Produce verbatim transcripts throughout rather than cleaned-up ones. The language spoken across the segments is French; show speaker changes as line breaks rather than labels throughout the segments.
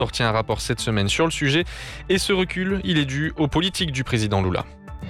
sorti un rapport cette semaine sur le sujet et ce recul, il est dû aux politiques du président Lula.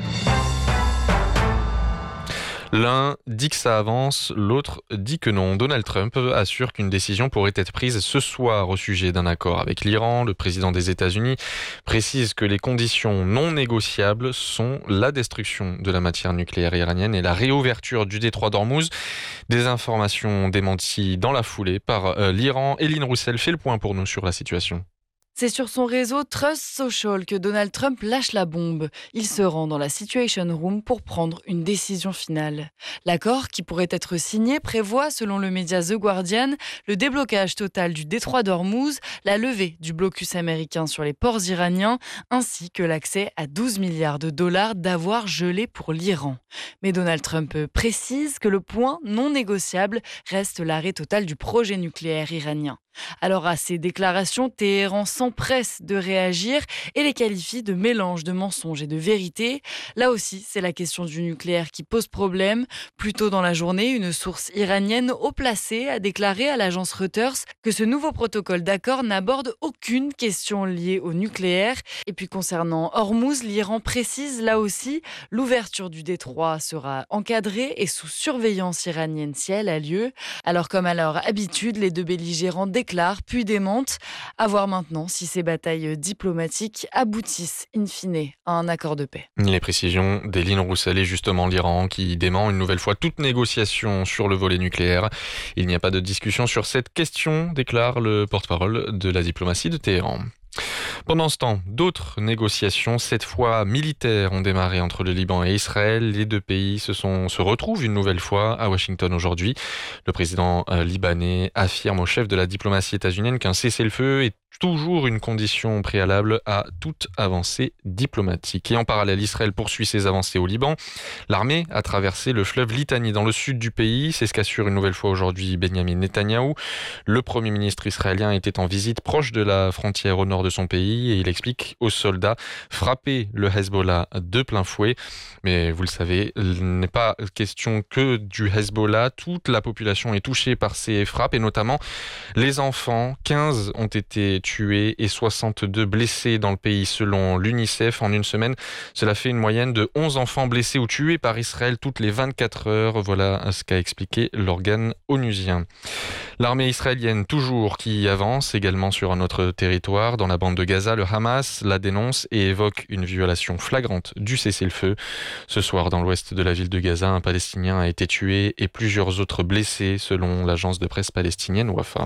L'un dit que ça avance, l'autre dit que non. Donald Trump assure qu'une décision pourrait être prise ce soir au sujet d'un accord avec l'Iran. Le président des États-Unis précise que les conditions non négociables sont la destruction de la matière nucléaire iranienne et la réouverture du détroit d'Ormuz. Des informations démenties dans la foulée par euh, l'Iran. Eline Roussel fait le point pour nous sur la situation.
C'est sur son réseau Trust Social que Donald Trump lâche la bombe. Il se rend dans la Situation Room pour prendre une décision finale. L'accord, qui pourrait être signé, prévoit, selon le média The Guardian, le déblocage total du détroit d'Ormuz, la levée du blocus américain sur les ports iraniens, ainsi que l'accès à douze milliards de dollars d'avoirs gelés pour l'Iran. Mais Donald Trump précise que le point non négociable reste l'arrêt total du projet nucléaire iranien. Alors à ces déclarations, Téhéran s'empresse de réagir et les qualifie de mélange de mensonges et de vérité. Là aussi, c'est la question du nucléaire qui pose problème. Plus tôt dans la journée, une source iranienne haut placée a déclaré à l'agence Reuters que ce nouveau protocole d'accord n'aborde aucune question liée au nucléaire. Et puis concernant Hormuz, l'Iran précise là aussi, l'ouverture du détroit sera encadrée et sous surveillance iranienne si elle a lieu. Alors comme à leur habitude, les deux belligérants déclarent puis démentent. À voir maintenant si ces batailles diplomatiques aboutissent in fine à un accord de paix.
Les précisions d'Eline Roussel et justement l'Iran qui dément une nouvelle fois toute négociation sur le volet nucléaire. Il n'y a pas de discussion sur cette question, déclare le porte-parole de la diplomatie de Téhéran. Pendant ce temps, d'autres négociations, cette fois militaires, ont démarré entre le Liban et Israël. Les deux pays se, sont, se retrouvent une nouvelle fois à Washington aujourd'hui. Le président euh, libanais affirme au chef de la diplomatie états-unienne qu'un cessez-le-feu est toujours une condition préalable à toute avancée diplomatique. Et en parallèle, Israël poursuit ses avancées au Liban. L'armée a traversé le fleuve Litani dans le sud du pays. C'est ce qu'assure une nouvelle fois aujourd'hui Benyamin Netanyahou. Le premier ministre israélien était en visite proche de la frontière au nord de son pays et il explique aux soldats frapper le Hezbollah de plein fouet. Mais vous le savez, il n'est pas question que du Hezbollah. Toute la population est touchée par ces frappes et notamment les enfants. quinze ont été tués et soixante-deux blessés dans le pays selon l'UNICEF en une semaine. Cela fait une moyenne de onze enfants blessés ou tués par Israël toutes les vingt-quatre heures. Voilà ce qu'a expliqué l'organe onusien. L'armée israélienne toujours qui avance également sur un autre territoire dans la bande de Gaza. Le Hamas la dénonce et évoque une violation flagrante du cessez-le-feu. Ce soir, dans l'ouest de la ville de Gaza, un Palestinien a été tué et plusieurs autres blessés selon l'agence de presse palestinienne Wafa.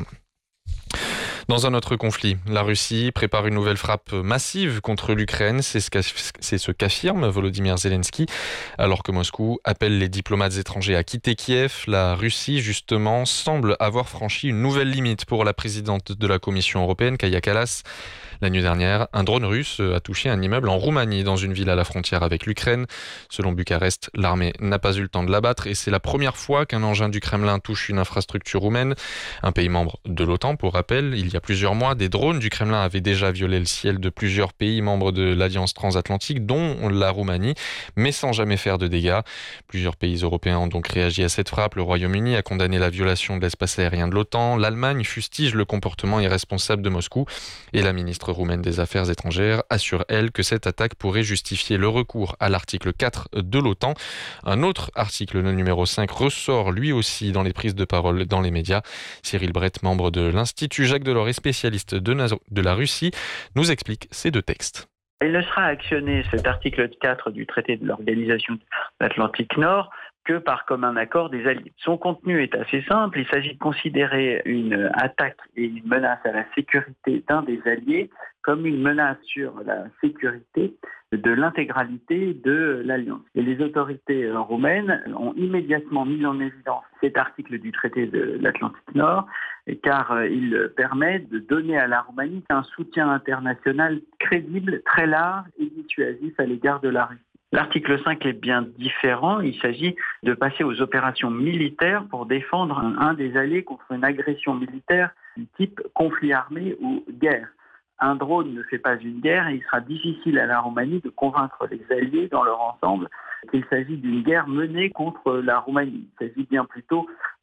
Dans un autre conflit, la Russie prépare une nouvelle frappe massive contre l'Ukraine. C'est ce, c'est ce qu'affirme Volodymyr Zelensky. Alors que Moscou appelle les diplomates étrangers à quitter Kiev, la Russie, justement, semble avoir franchi une nouvelle limite pour la présidente de la Commission européenne, Kaja Kallas. La nuit dernière, un drone russe a touché un immeuble en Roumanie, dans une ville à la frontière avec l'Ukraine. Selon Bucarest, l'armée n'a pas eu le temps de l'abattre et c'est la première fois qu'un engin du Kremlin touche une infrastructure roumaine. Un pays membre de l'OTAN, pour rappel, il y a plusieurs mois, des drones du Kremlin avaient déjà violé le ciel de plusieurs pays membres de l'Alliance transatlantique, dont la Roumanie, mais sans jamais faire de dégâts. Plusieurs pays européens ont donc réagi à cette frappe. Le Royaume-Uni a condamné la violation de l'espace aérien de l'OTAN. L'Allemagne fustige le comportement irresponsable de Moscou et la ministre roumaine des Affaires étrangères assure, elle, que cette attaque pourrait justifier le recours à l'article quatre de l'OTAN. Un autre article, le numéro cinq, ressort lui aussi dans les prises de parole dans les médias. Cyril Brett, membre de l'Institut Jacques Delors et spécialiste de, de la Russie, nous explique ces deux textes.
Il ne sera actionné, cet article quatre du traité de l'Organisation de l'Atlantique Nord, que par commun accord des alliés. Son contenu est assez simple, il s'agit de considérer une attaque et une menace à la sécurité d'un des alliés comme une menace sur la sécurité de l'intégralité de l'Alliance. Et les autorités roumaines ont immédiatement mis en évidence cet article du traité de l'Atlantique Nord, car il permet de donner à la Roumanie un soutien international crédible, très large et dissuasif à l'égard de la Russie. L'article cinq est bien différent. Il s'agit de passer aux opérations militaires pour défendre un, un des alliés contre une agression militaire du type conflit armé ou guerre. Un drone ne fait pas une guerre et il sera difficile à la Roumanie de convaincre les alliés dans leur ensemble qu'il s'agit d'une guerre menée contre la Roumanie. Il s'agit bien plutôt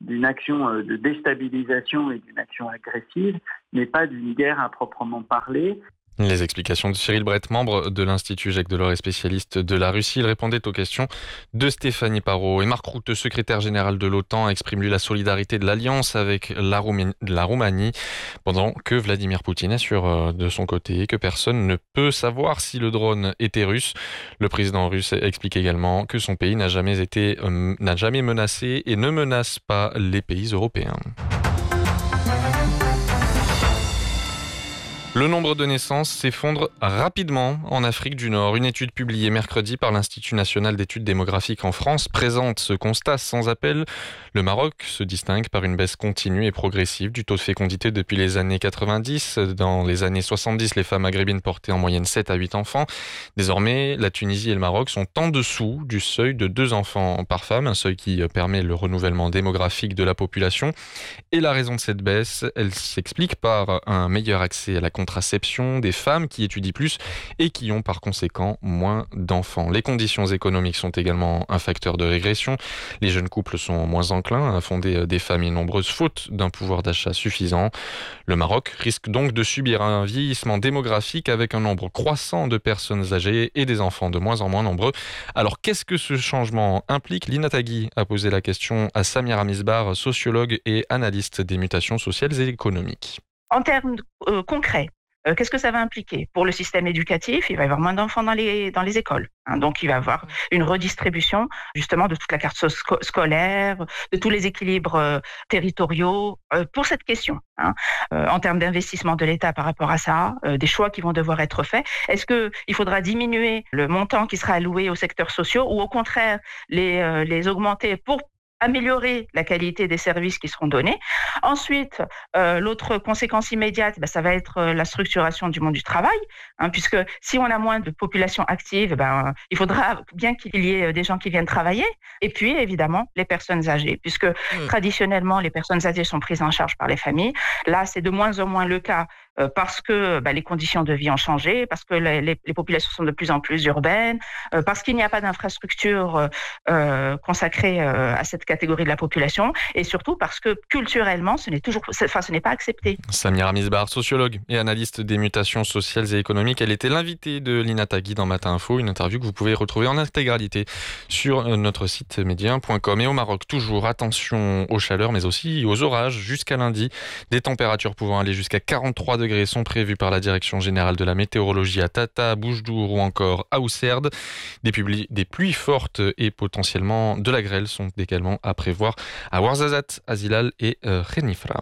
d'une action de déstabilisation et d'une action agressive, mais pas d'une guerre à proprement parler.
Les explications de Cyril Brett, membre de l'Institut Jacques Delors et spécialiste de la Russie. Il répondait aux questions de Stéphanie Parot. Et Mark Rutte, secrétaire général de l'OTAN, exprime lui la solidarité de l'Alliance avec la, Roumanie, la Roumanie, pendant que Vladimir Poutine assure de son côté que personne ne peut savoir si le drone était russe. Le président russe explique également que son pays n'a jamais été, euh, n'a jamais menacé et ne menace pas les pays européens. Le nombre de naissances s'effondre rapidement en Afrique du Nord. Une étude publiée mercredi par l'Institut national d'études démographiques en France présente ce constat sans appel. Le Maroc se distingue par une baisse continue et progressive du taux de fécondité depuis les années quatre-vingt-dix. Dans les années soixante-dix, les femmes maghrébines portaient en moyenne sept à huit enfants. Désormais, la Tunisie et le Maroc sont en dessous du seuil de deux enfants par femme, un seuil qui permet le renouvellement démographique de la population. Et la raison de cette baisse, elle s'explique par un meilleur accès à la contraception des femmes qui étudient plus et qui ont par conséquent moins d'enfants. Les conditions économiques sont également un facteur de régression. Les jeunes couples sont moins enclins à fonder des familles nombreuses faute d'un pouvoir d'achat suffisant. Le Maroc risque donc de subir un vieillissement démographique avec un nombre croissant de personnes âgées et des enfants de moins en moins nombreux. Alors qu'est-ce que ce changement implique ? Lina Tagui a posé la question à Samira Misbar, sociologue et analyste des mutations sociales et économiques.
En termes euh, concrets, euh, qu'est-ce que ça va impliquer ? Pour le système éducatif, il va y avoir moins d'enfants dans les, dans les écoles. Hein, donc, il va y avoir une redistribution justement de toute la carte sco- scolaire, de tous les équilibres euh, territoriaux euh, pour cette question. Hein. Euh, en termes d'investissement de l'État par rapport à ça, euh, des choix qui vont devoir être faits. Est-ce qu'il faudra diminuer le montant qui sera alloué aux secteurs sociaux ou au contraire les, euh, les augmenter pour améliorer la qualité des services qui seront donnés. Ensuite, euh, l'autre conséquence immédiate, ben, ça va être euh, la structuration du monde du travail, hein, puisque si on a moins de population active, ben, il faudra bien qu'il y ait des gens qui viennent travailler. Et puis, évidemment, les personnes âgées, puisque mmh. traditionnellement, les personnes âgées sont prises en charge par les familles. Là, c'est de moins en moins le cas euh, parce que ben, les conditions de vie ont changé, parce que les, les, les populations sont de plus en plus urbaines, euh, parce qu'il n'y a pas d'infrastructure euh, consacrée euh, à cette catégorie de la population, et surtout parce que culturellement, ce n'est toujours, enfin, ce n'est pas accepté.
Samira Misbar, sociologue et analyste des mutations sociales et économiques, elle était l'invitée de Lina Tagui dans Matin Info, une interview que vous pouvez retrouver en intégralité sur notre site média point com. Et au Maroc, toujours attention aux chaleurs, mais aussi aux orages jusqu'à lundi. Des températures pouvant aller jusqu'à quarante-trois degrés sont prévues par la Direction générale de la météorologie à Tata, Boujdour ou encore à Ousserd. Des, publi- des pluies fortes et potentiellement de la grêle sont également à prévoir à Ouarzazate, Azilal et euh, Khénifra.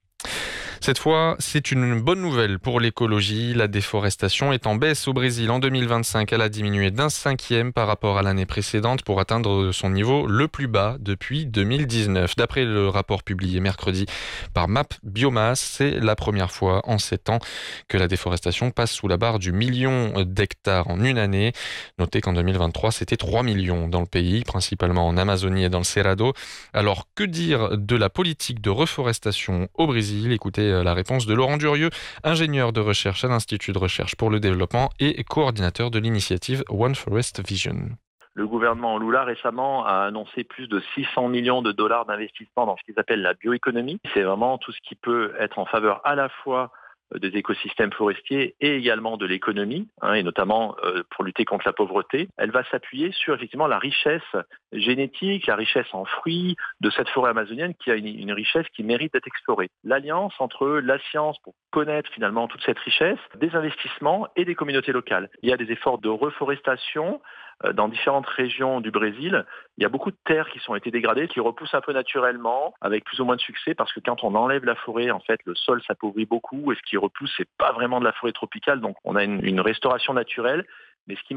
Cette fois, c'est une bonne nouvelle pour l'écologie. La déforestation est en baisse au Brésil. En deux mille vingt-cinq, elle a diminué d'un cinquième par rapport à l'année précédente pour atteindre son niveau le plus bas depuis deux mille dix-neuf. D'après le rapport publié mercredi par M A P Biomasse, c'est la première fois en sept ans que la déforestation passe sous la barre du million d'hectares en une année. Notez qu'en deux mille vingt-trois, c'était trois millions dans le pays, principalement en Amazonie et dans le Cerrado. Alors, que dire de la politique de reforestation au Brésil ? Écoutez la réponse de Laurent Durieux, ingénieur de recherche à l'Institut de recherche pour le développement et coordinateur de l'initiative One Forest Vision.
Le gouvernement Lula récemment a annoncé plus de six cents millions de dollars d'investissement dans ce qu'ils appellent la bioéconomie. C'est vraiment tout ce qui peut être en faveur à la fois des écosystèmes forestiers et également de l'économie, hein, et notamment euh, pour lutter contre la pauvreté. Elle va s'appuyer sur effectivement la richesse génétique, la richesse en fruits de cette forêt amazonienne qui a une, une richesse qui mérite d'être explorée. L'alliance entre la science pour connaître finalement toute cette richesse, des investissements et des communautés locales. Il y a des efforts de reforestation dans différentes régions du Brésil. Il y a beaucoup de terres qui sont été dégradées, qui repoussent un peu naturellement, avec plus ou moins de succès, parce que quand on enlève la forêt, en fait, le sol s'appauvrit beaucoup, et ce qui repousse, c'est pas vraiment de la forêt tropicale, donc on a une, une restauration naturelle. Mais ce qui